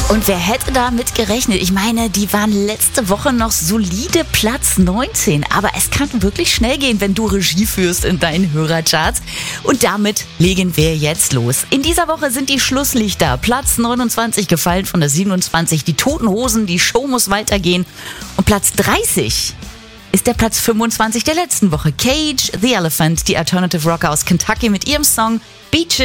Und wer hätte damit gerechnet? Ich meine, die waren letzte Woche noch solide Platz 19. Aber es kann wirklich schnell gehen, wenn du Regie führst in deinen Hörercharts. Und damit legen wir jetzt los. In dieser Woche sind die Schlusslichter. Platz 29 gefallen von der 27. Die Toten Hosen, die Show muss weitergehen. Und Platz 30 ist der Platz 25 der letzten Woche. Cage the Elephant, die Alternative Rocker aus Kentucky mit ihrem Song Beaches.